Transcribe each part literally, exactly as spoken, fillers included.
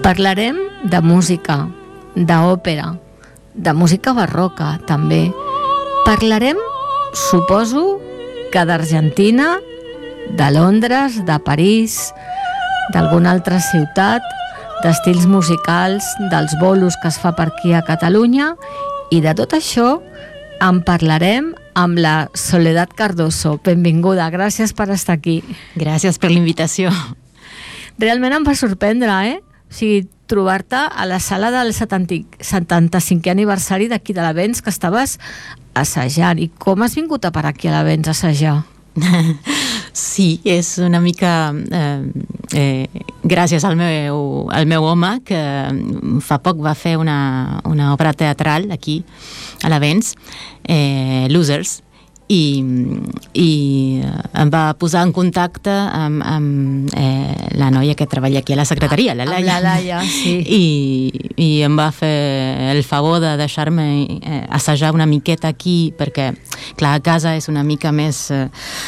Parlarem de música, d'òpera, de música barroca, també. Parlarem, suposo, que d'Argentina, de Londres, de París, d'alguna altra ciutat, d'estils musicals, dels bolos que es fa per aquí a Catalunya, i de tot això en parlarem amb la Soledad Cardoso. Benvinguda, gràcies per estar aquí. Gràcies per l'invitació. Realment em va sorprendre, eh? O sigui, trobar-te a la sala del setanta-cinquè aniversari d'aquí de l'Avenç, que estaves assajant. I com has vingut a parar aquí a l'Avenç a assajar? Sí, és una mica eh, eh, gràcies al meu, al meu home, que fa poc va fer una, una obra teatral aquí a l'Avenç, eh, Losers, i, i em va posar en contacte amb, amb eh, la noia que treballa aquí a la secretaria, la Laia. La Laia, sí. I, i em va fer el favor de deixar-me eh, assajar una miqueta aquí, perquè, clar, a casa és una mica més eh,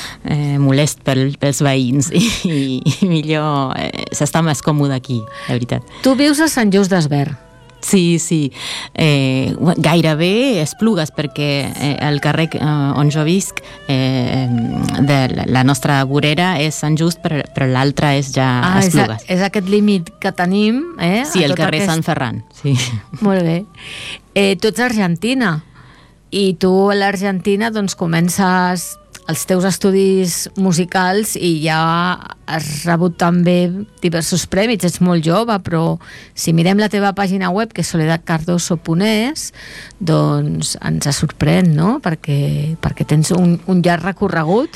molest pel, pels veïns i, i, i millor eh, s'està més còmode aquí, la veritat. Tu vius a Sant Just Desvern. Sí, sí. Eh, gairebé Esplugues, perquè eh, el carrer eh, on jo visc eh, de la nostra vorera és Sant Just, però, però l'altre és ja ah, Esplugues. És, a, és aquest límit que tenim, eh? Sí, el carrer aquest... Sant Ferran. Sí. Molt bé. Eh, tu ets argentina, i tu a l'Argentina doncs comences els teus estudis musicals i ja has rebut també diversos premis, ets molt jove, però si mirem la teva pàgina web, que és soledad cardoso punt es, doncs ens sorprèn, no? Perquè, perquè tens un, un llarg recorregut.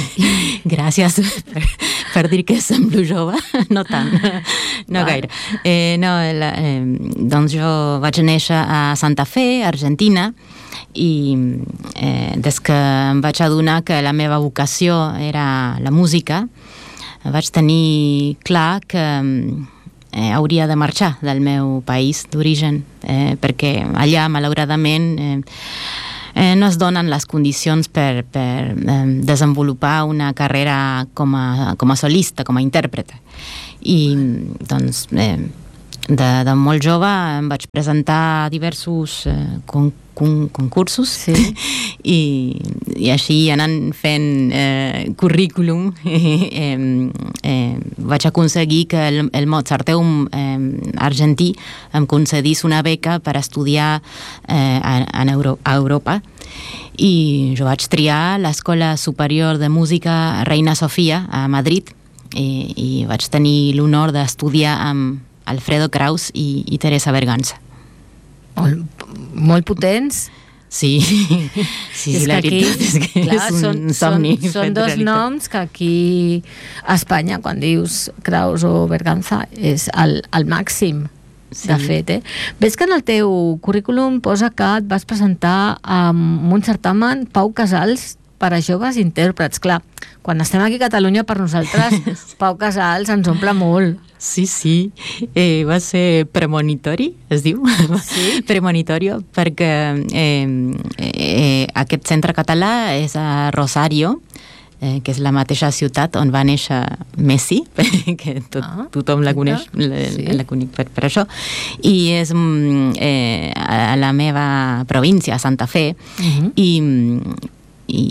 Gràcies per, per dir que semblo jove, no tant, no gaire. Eh, no, la, eh, doncs jo vaig néixer a Santa Fe, Argentina, i eh, des que em vaig adonar que la meva vocació era la música, vaig tenir clar que eh, hauria de marxar del meu país d'origen, eh, perquè allà, malauradament, eh, eh, no es donen les condicions per, per eh, desenvolupar una carrera com a, com a solista, com a intèrprete. I doncs eh, de, de molt jove em vaig presentar a diversos eh, con, con, concursos, sí. I, i així anant fent eh, currículum eh, eh, vaig aconseguir que el, el Mozarteum eh, argentí em concedís una beca per estudiar eh, a, a, Euro, a Europa, i jo vaig triar l'Escola Superior de Música Reina Sofia a Madrid, i, i vaig tenir l'honor d'estudiar amb Alfredo Kraus i, i Teresa Berganza. Molt, molt potents. Sí, sí, és la que aquí, veritat és que clar, és un són, somni. Són, són dos realitat. Noms que aquí a Espanya, quan dius Kraus o Berganza, és el, el màxim, sí. De fet. Eh? Ves que en el teu currículum posa que et vas presentar amb un certamen Pau Casals per a joves intèrprets. Clar, quan estem aquí a Catalunya, per nosaltres, Pau Casals ens omple molt. Sí, sí. Eh, va ser premonitori, es diu? Sí. Premonitorio, perquè eh, eh, aquest centre català és a Rosario, eh, que és la mateixa ciutat on va néixer Messi, que tot, ah, tothom la coneix, la, sí. la conec per, per això, i és eh, a la meva província, a Santa Fe, uh-huh. i i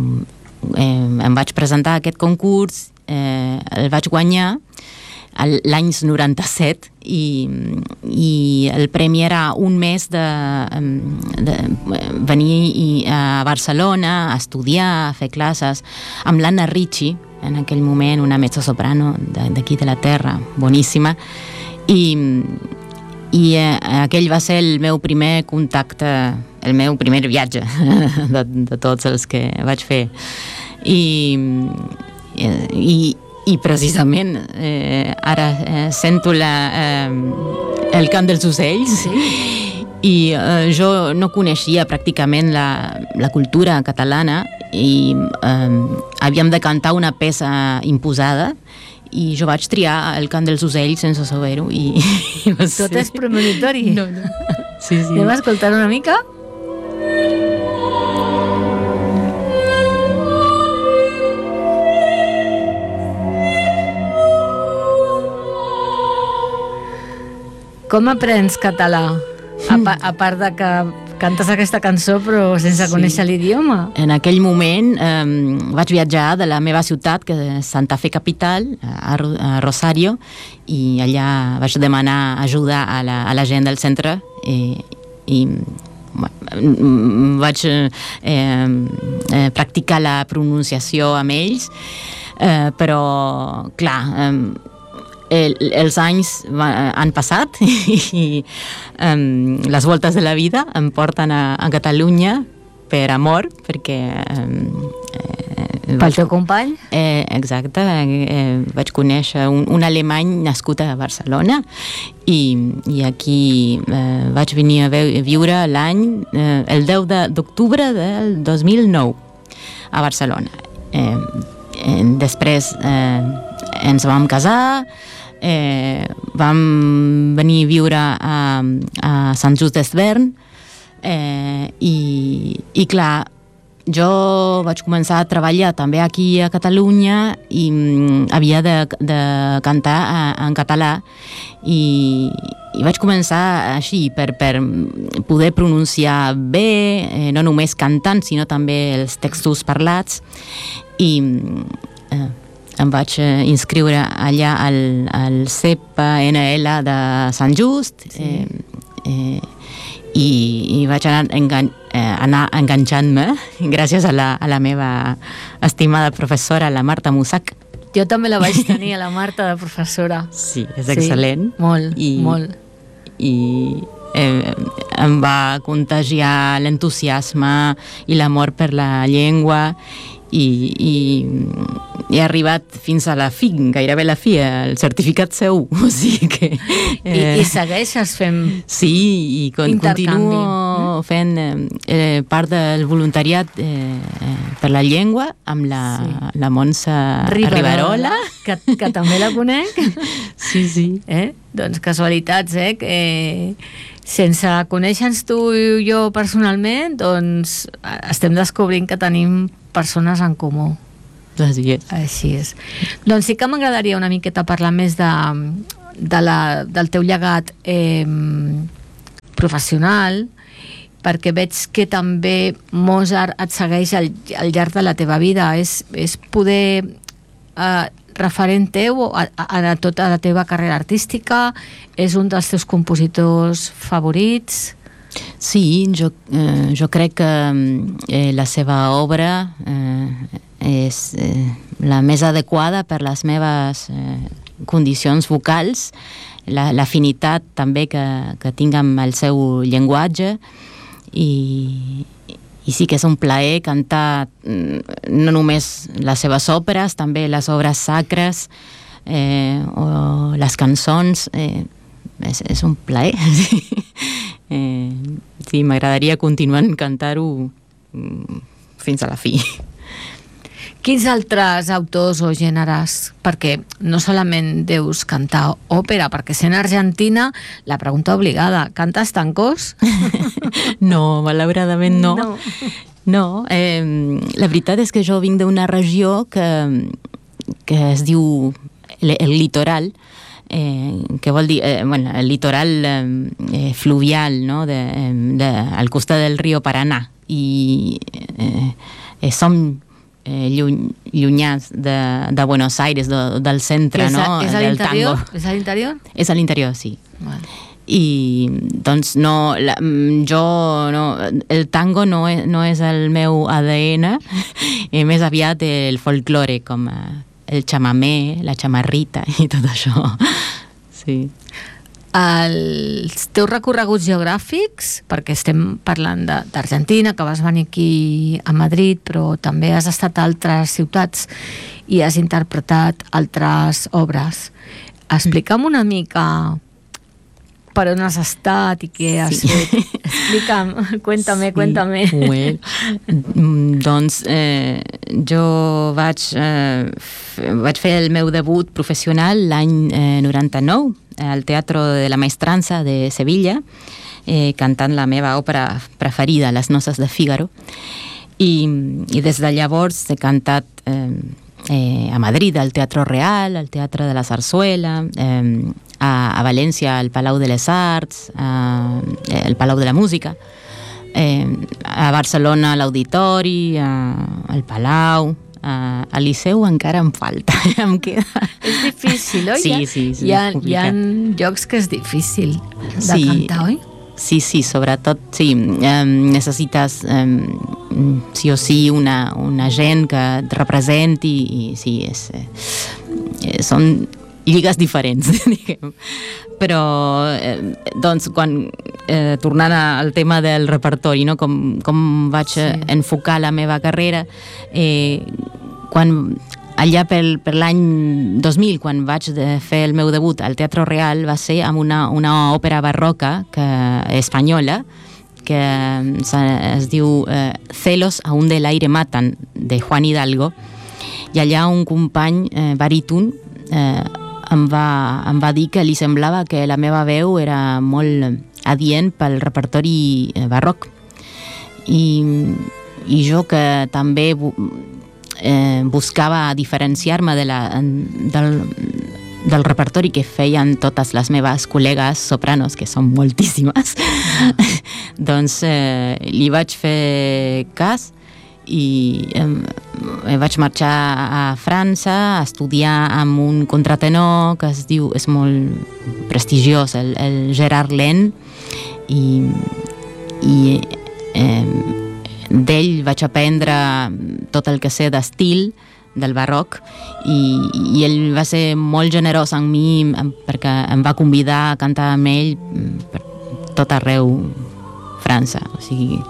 eh, em vaig presentar a aquest concurs, eh, el vaig guanyar l'any noranta-set, i, i el premi era un mes de, de venir a Barcelona a estudiar, a fer classes amb l'Anna Ricci, en aquell moment una mezzosoprano d'aquí de la terra, boníssima, i i eh, aquell va ser el meu primer contacte, el meu primer viatge de, de tots els que vaig fer, i i, i precisament eh, ara eh, sento la, eh, el cant dels ocells, sí. I eh, jo no coneixia pràcticament la, la cultura catalana, i eh, havíem de cantar una peça imposada, i jo vaig triar el cant dels ocells sense saber-ho, i, i va ser... Tot és premonitori. No, no. Sí, sí. Anem a escoltar una mica? Com aprens català? A, pa, a part de que cantes aquesta cançó però sense sí. conèixer l'idioma. En aquell moment eh, vaig viatjar de la meva ciutat, que és Santa Fe Capital, a, a Rosario, i allà vaig demanar ajuda a la, a la gent del centre i, i vaig eh, eh, practicar la pronunciació amb ells, eh, però clar, eh, El, els anys va, han passat i um, les voltes de la vida em porten a, a Catalunya per amor, perquè um, eh, pel teu company? Eh, exacte, eh, vaig conèixer un, un alemany nascut a Barcelona i, i aquí eh, vaig venir a viure l'any eh, el deu d'octubre del dos mil nou a Barcelona. Eh, eh, després eh, ens vam casar. Eh, vam venir a viure a, a Sant Just d'Esvern eh, i, i clar, jo vaig començar a treballar també aquí a Catalunya i mm, havia de, de cantar a, en català i, i vaig començar així per, per poder pronunciar bé, eh, no només cantant sinó també els textos parlats i eh, em vaig inscriure allà al, al C E P N L de Sant Just sí. eh, eh, i, i vaig anar, engan, eh, anar enganxant-me gràcies a la, a la meva estimada professora, la Marta Musac. Jo també la vaig tenir, a la Marta, de professora. Sí, és sí, excel·lent. Molt, I, molt. I eh, em va contagiar l'entusiasme i l'amor per la llengua i, i he arribat fins a la fi, gairebé la fi, el certificat C U, o sigui que... Eh, I, I segueixes fent sí, i con, continuo mm? fent eh, part del voluntariat eh, per la llengua amb la, sí. la Montse Riverola, Riverola. Que, que també la conec. Sí, sí. Eh? Doncs casualitats, eh? eh? Sense conèixer-nos tu i jo personalment, doncs estem descobrint que tenim persones en comú. Així és. Així és. Doncs sí que m'agradaria una miqueta parlar més de, de la, del teu llegat eh, professional, perquè veig que també Mozart et segueix al, al llarg de la teva vida. És, és poder eh, referent teu a, a, a tota la teva carrera artística? És un dels teus compositors favorits? Sí, jo, eh, jo crec que eh, la seva obra eh, és eh, la més adequada per les meves eh, condicions vocals, la, l'afinitat també que, que tinc amb el seu llenguatge i, i sí que és un plaer cantar no només les seves òperes, també les obres sacres eh, o les cançons, eh, és, és un plaer. Eh, sí, m'agradaria continuar cantar-ho fins a la fi. Quins altres autors o gèneres? Perquè no solament deus cantar òpera, perquè sent argentina, la pregunta obligada, cantes tangos? No, malauradament no. No, no eh, la veritat és que jo vinc d'una regió que, que es diu el, el litoral, Eh, que vol dir, eh, bueno, el litoral eh, fluvial, no? de, de, al costat del riu Paranà i eh, eh, som eh, lluny, llunyats de, de Buenos Aires, de, del centre, és a, no? És a del tango. És a l'interior? És a l'interior, sí. Vale. I doncs no, la, jo no, el tango no és, no és el meu A D N, eh, més aviat el folklore, com el chamamé, la chamarrita i tot això. Sí. Els teus recorreguts geogràfics, perquè estem parlant de, d'Argentina, que vas venir aquí a Madrid, però també has estat a altres ciutats i has interpretat altres obres. Explica'm una mica per on has estat i què has sí. fet. Explica'm, cuéntame, sí. cuéntame. Well, doncs eh, jo vaig, eh, f- vaig fer el meu debut professional l'any eh, noranta-nou al Teatro de la Maestranza de Sevilla, eh, cantant la meva òpera preferida, Les noces de Fígaro. I, i des de llavors he cantat eh, eh, a Madrid, al Teatro Real, al Teatre de la Zarzuela, eh, a, a València, al Palau de les Arts, a, al Palau de la Música, eh, a Barcelona l'Auditori, al Palau, a, al Liceu encara em falta, em queda... És difícil, oi? Sí, sí, sí, hi ha, hi ha llocs que és difícil de sí, cantar, oi? Sí, sí, sobretot, sí, eh, necessites eh, sí o sí una, una gent que et representi i sí, és, eh, són lligues diferents, diguem. Però, eh, doncs, quan, eh, tornant al tema del repertori, no? com, com vaig sí. enfocar la meva carrera, eh, quan allà per, per l'any dos mil, quan vaig fer el meu debut al Teatro Real, va ser amb una, una òpera barroca que, espanyola, que es diu eh, Celos aún del aire matan, de Juan Hidalgo, i allà un company eh, baríton eh, em, va, em va dir que li semblava que la meva veu era molt adient pel repertori eh, barroc. I, i jo que també eh, buscava diferenciar-me de la, del, del repertori que feien totes les meves col·legues sopranos, que són moltíssimes, doncs eh, li vaig fer cas i eh, vaig marxar a França a estudiar amb un contratenor que es diu, és molt prestigiós, el, el Gerard Len, i, i eh, d'ell vaig aprendre tot el que sé d'estil del barroc i, i ell va ser molt generós amb mi perquè em va convidar a cantar amb ell per tot arreu França, o sigui,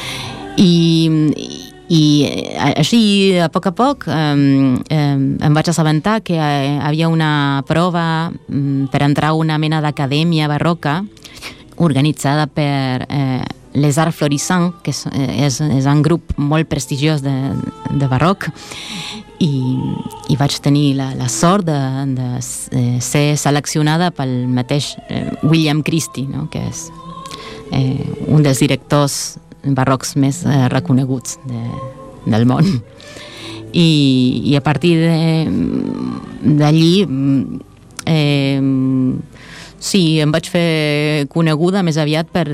i i així, a poc a poc, eh, eh, em vaig assabentar que hi havia una prova eh, per entrar a una mena d'acadèmia barroca organitzada per eh, Les Arts Florissants, que és, és, és un grup molt prestigiós de, de barroc, i, i vaig tenir la, la sort de, de ser seleccionada pel mateix eh, William Christie, no? Que és eh, un dels directors barrocs més eh, reconeguts de, del món. I, i a partir d'allí eh, sí, em vaig fer coneguda més aviat per